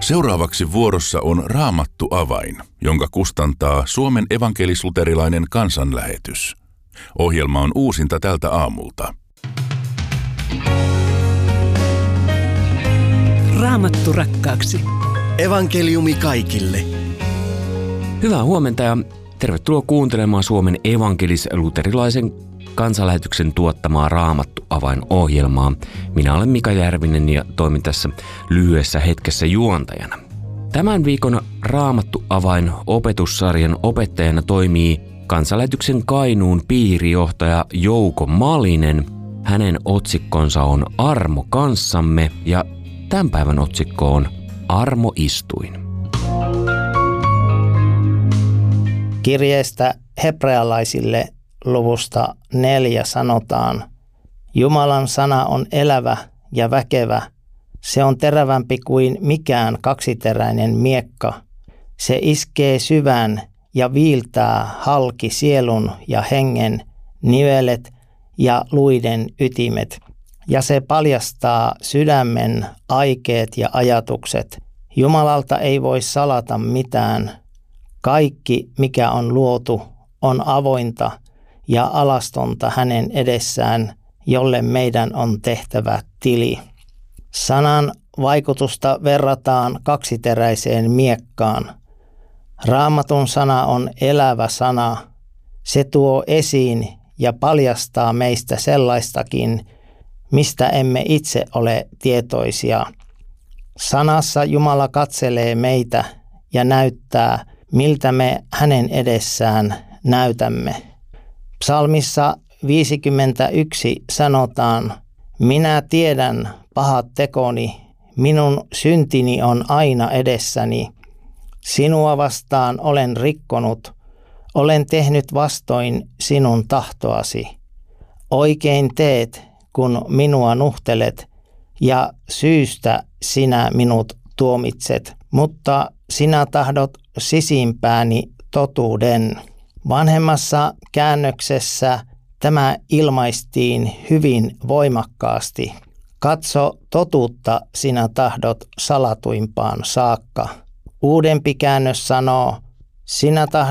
Seuraavaksi vuorossa on Raamattu avain, jonka kustantaa Suomen evankelis-luterilainen kansanlähetys. Ohjelma on uusinta tältä aamulta. Raamattu rakkaaksi. Evankeliumi kaikille. Hyvää huomenta ja tervetuloa kuuntelemaan Suomen evankelis-luterilaisen kansanlähetyksen tuottamaa Raamattu avain-ohjelmaa. Minä olen Mika Järvinen ja toimin tässä lyhyessä hetkessä juontajana. Tämän viikon Raamattu avain opetussarjan opettajana toimii kansanlähetyksen Kainuun piirijohtaja Jouko Malinen. Hänen otsikkonsa on Armo kanssamme ja tämän päivän otsikko on Armo istuin. Kirjeestä hebrealaisille luvusta 4 sanotaan: Jumalan sana on elävä ja väkevä. Se on terävämpi kuin mikään kaksiteräinen miekka. Se iskee syvään ja viiltää halki sielun ja hengen, nivelet ja luiden ytimet. Ja se paljastaa sydämen aikeet ja ajatukset. Jumalalta ei voi salata mitään. Kaikki, mikä on luotu, on avointa ja alastonta hänen edessään, jolle meidän on tehtävä tili. Sanan vaikutusta verrataan kaksiteräiseen miekkaan. Raamatun sana on elävä sana. Se tuo esiin ja paljastaa meistä sellaistakin, mistä emme itse ole tietoisia. Sanassa Jumala katselee meitä ja näyttää, miltä me hänen edessään näytämme. Psalmissa 51 sanotaan: Minä tiedän pahat tekoni, minun syntini on aina edessäni. Sinua vastaan olen rikkonut, olen tehnyt vastoin sinun tahtoasi. Oikein teet, kun minua nuhtelet, ja syystä sinä minut tuomitset, mutta sinä tahdot sisimpääni totuuden. Vanhemmassa käännöksessä tämä ilmaistiin hyvin voimakkaasti. Katso, totuutta sinä tahdot salatuimpaan saakka. Uudempi käännös sanoo: sinä tahdot